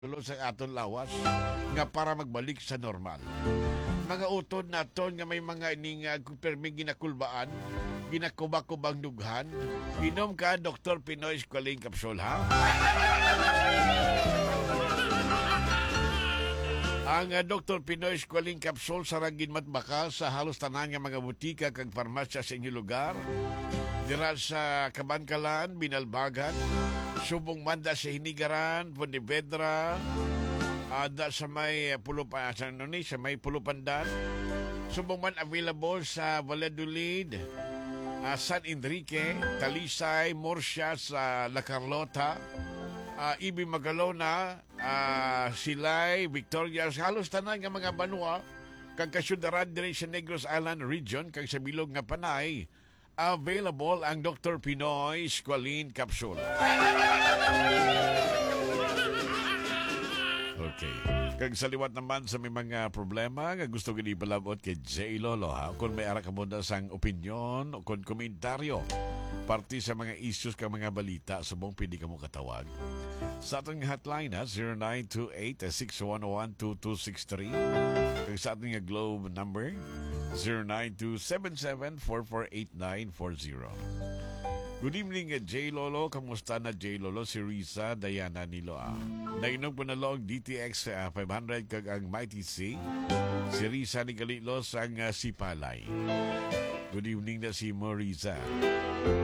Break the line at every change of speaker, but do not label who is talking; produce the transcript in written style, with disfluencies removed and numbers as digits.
tulo sa aton lawas nga para magbalik sa normal. Mga utod naton nga may mga ining permi ginakulbaan, ginakubak-kubang dughan. Inom ka Dr. Pinoy Squalene Capsule ha. Ang Dr. Pinoy Squalene Capsule saragin matbaka sa halos tanan nga mga butika kag farmasya sa inyong lugar. Dira sa Kabankalan, Binalbagan, Subong Manda sa Hinigaran, Pontevedra, ada sa may sa may Pulupandan. Subong man available sa Valladolid, San Enrique, Talisay, Murcia sa La Carlota, Ibi Magalona, Silay, Victoria, halos tanan nga mga banwa kag kasyudaran diri sa Negros Island region kag sa bilog nga Panay. Available ang Dr. Pinoy Squalene Capsule. Okay. Kag sa liwat naman sa may mga problema nga gusto gini palabot kay J. Lolo ha. Kung may ara ka mo na sang opinion o kung komentaryo parte sa mga issues kang mga balita subong pwede ka mo katawag. Sa ating hotline ha, 0928-611-2263. Kag sa ating Globe number 0927-448940. Good evening, J. Lolo. Kamusta na, J. Lolo? Si Risa Diana Niloa. Nainog po na log DTX 500 kag ang Mighty C. Si Risa ni Galilos ang Sipalay. Good evening na si Marisa.